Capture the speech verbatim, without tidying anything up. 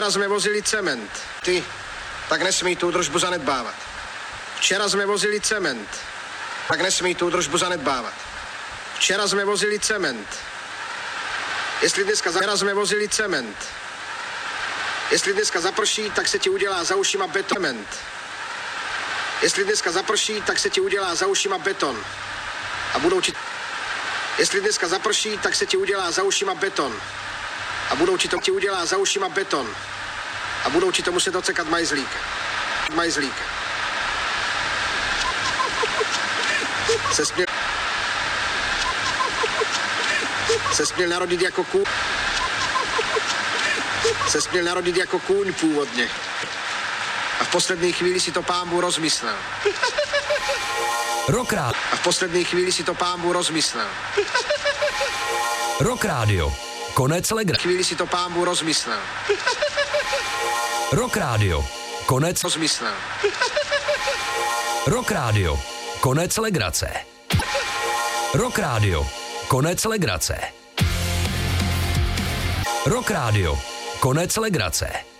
Včera jsme vozili cement. Ty, tak nesmí tu údržbu zanedbávat. Včera jsme vozili cement. Tak nesmí tu údržbu zanedbávat. Včera jsme vozili cement. Jestli dneska včera jsme vozili cement. Jestli dneska zaprší, tak se ti udělá za ušima beton. Jestli dneska zaprší, tak se ti udělá za ušima beton. A budou ti... Jestli dneska zaprší, tak se ti udělá za ušima beton. A budou ti to ti udělá za ušima beton. A budou ti to muset docekat majzlík. Majzlík. Se směl... Se směl narodit jako kůň. Se směl narodit jako kůň původně. A v poslední chvíli si to Pán Bůh rozmyslel. Rock Rádio. A v poslední chvíli si to Pán Bůh rozmyslel. Rock Rádio. Konec legrace. Chvíli si to Pán Bůh rozmyslel. Rock Rádio. Konec Rozmyslel. Rock Rádio. Konec legrace. Rock Rádio. Konec legrace. Rock Rádio. Konec legrace.